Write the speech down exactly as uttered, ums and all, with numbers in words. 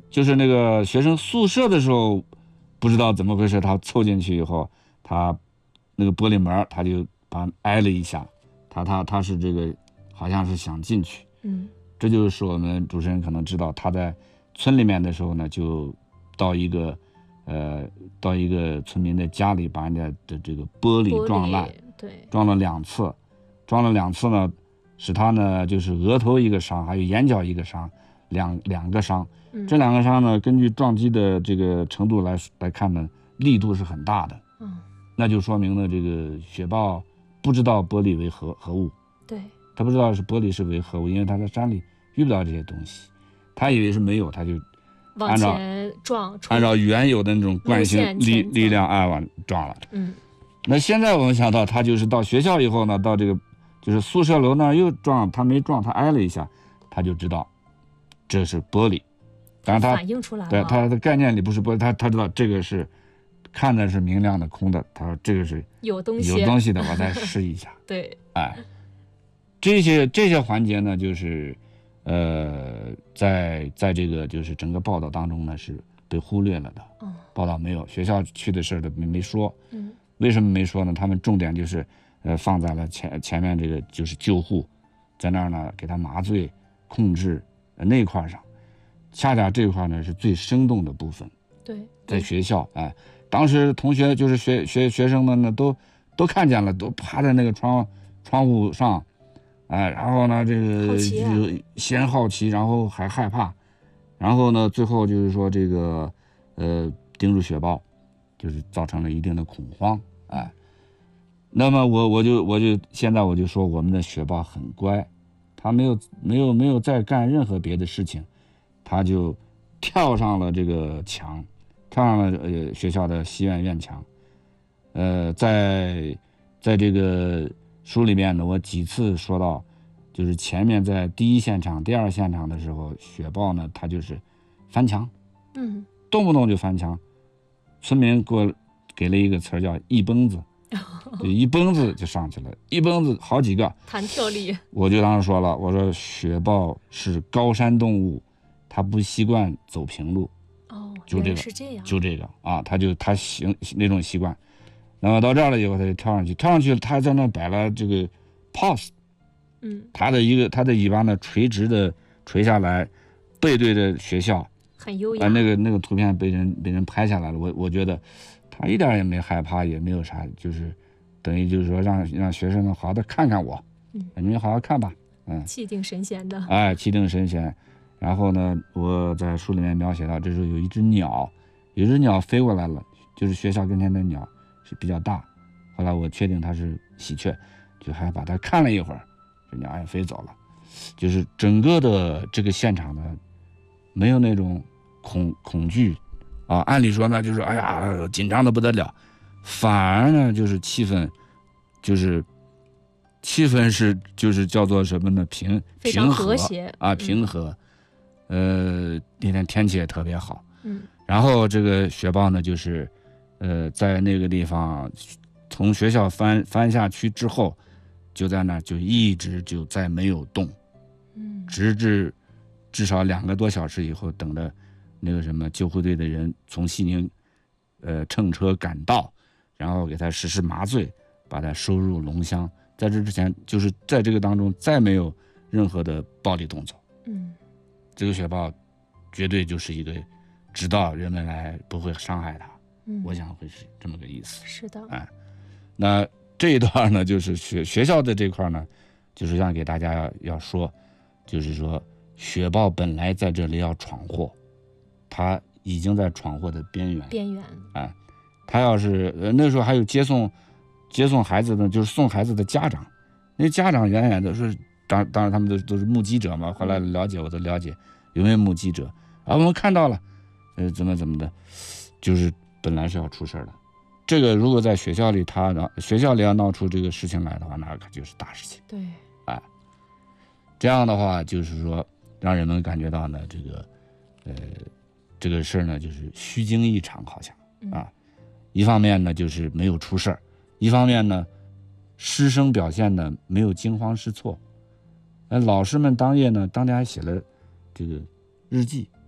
就是那个学生宿舍的时候，不知道怎么回事，他凑进去以后，他那个玻璃门他就把挨了一下，他他他是这个好像是想进去， 嗯， 这就是我们主持人可能知道，他在村里面的时候呢，就到一个呃到一个村民的家里，把人家的这个玻璃撞烂， 对， 撞了两次，撞了两次呢，使他呢就是额头一个伤，还有眼角一个伤，两两个伤。 嗯、 这两个伤呢，根据撞击的这个程度来来看呢，力度是很大的。 嗯， 那就说明了这个雪豹不知道玻璃为何何物。 对， 他不知道是玻璃是为何物，因为他在山里遇不到这些东西，他以为是没有，他就往前撞， 按照原有的那种惯性力力量按往撞了。 嗯， 那现在我们想到，他就是到学校以后呢，到这个就是宿舍楼那儿又撞，他没撞，他挨了一下，他就知道这是玻璃。当然他反映出来了， 对他的概念里不是玻璃，他他知道这个是看的是明亮的空的，他说这个是有东西有东西的，我再试一下。 对， 哎，这些这些环节呢，就是呃，在在这个就是整个报道当中呢是被忽略了的。 嗯， 报道没有学校去的事儿都没没说。 嗯， 为什么没说呢？他们重点就是呃放在了前前面这个就是救护，在那儿呢给他麻醉控制呃那块上。恰恰这块呢是最生动的部分， 对， 在学校，哎，当时同学就是学学学生们呢都都看见了，都趴在那个窗窗户上，哎，然后呢这个就先好奇，然后还害怕，然后呢最后就是说这个呃盯住雪豹，就是造成了一定的恐慌，哎，那么我我就我就现在我就说我们的雪豹很乖，他没有没有没有再干任何别的事情。他就跳上了这个墙，跳上了呃学校的西院院墙，呃，在在这个书里面呢，我几次说到，就是前面在第一现场、第二现场的时候，雪豹呢，它就是翻墙， 嗯， 动不动就翻墙，村民给我给了一个词儿叫一蹦子，就一蹦子就上去了，一蹦子好几个， 弹跳力， 我就当时说了，我说雪豹是高山动物。他不习惯走平路， 哦， 就这个是这样， 就这个啊，他就他行那种习惯。那么到这儿了以后，他就跳上去，跳上去，他在那摆了这个 pose， 嗯， 他的一个他的尾巴呢垂直的垂下来，背对着学校， 很优雅。 啊，那个那个图片被人被人拍下来了，我我觉得他一点也没害怕，也没有啥，就是等于就是说让让学生们好好的看看我， 嗯， 你们好好看吧，嗯， 气定神闲的， 哎，气定神闲。然后呢，我在书里面描写到，这时候有一只鸟，有一只鸟飞过来了，就是学校跟前的鸟是比较大。后来我确定它是喜鹊，就还把它看了一会儿，这鸟也飞走了。就是整个的这个现场呢，没有那种恐恐惧啊，按理说呢，就是哎呀紧张的不得了，反而呢就是气氛，就是气氛是就是叫做什么呢？平非常和谐啊，平和。嗯、呃，那天天气也特别好。 嗯。 然后这个雪豹呢，就是呃在那个地方从学校翻翻下去之后，就在那就一直就再没有动。 嗯。 直至至少两个多小时以后，等着那个什么救护队的人从西宁呃乘车赶到，然后给他实施麻醉，把他收入笼箱。在这之前，就是在这个当中再没有任何的暴力动作。 嗯， 这个雪豹绝对就是一个知道人们来不会伤害它。嗯，我想会是这么个意思。 是的。 哎，那这一段呢，就是学学校的这块呢，就是想给大家要要说，就是说雪豹本来在这里要闯祸，它已经在闯祸的边缘。 边缘。 哎，它要是呃那时候还有接送。接送孩子呢，就是送孩子的家长，那家长远远的是，当当然他们都都是目击者嘛。后来了解我都了解，有没有目击者啊？我们看到了，呃，怎么怎么的，就是本来是要出事的。这个如果在学校里他，他学校里要闹出这个事情来的话，那可就是大事情。 对， 哎，这样的话就是说，让人们感觉到呢，这个，呃，这个事儿呢，就是虚惊一场，好像啊。嗯、一方面呢，就是没有出事儿。一方面呢，师生表现呢没有惊慌失措，呃，老师们当夜呢，当天还写了这个日记，